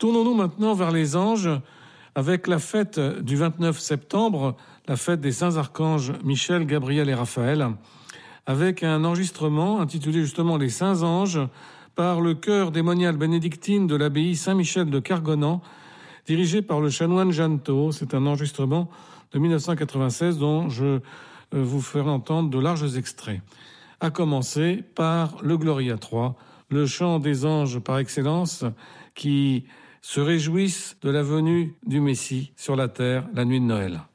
Tournons-nous maintenant vers les anges avec la fête du 29 septembre, la fête des saints archanges Michel, Gabriel et Raphaël, avec un enregistrement intitulé justement Les Saints Anges par le chœur démonial bénédictine de l'abbaye Saint-Michel de Cargonan, dirigé par le chanoine Janto. C'est un enregistrement de 1996 dont je vous ferai entendre de larges extraits. À commencer par le Gloria 3, le chant des anges par excellence qui se réjouissent de la venue du Messie sur la terre la nuit de Noël.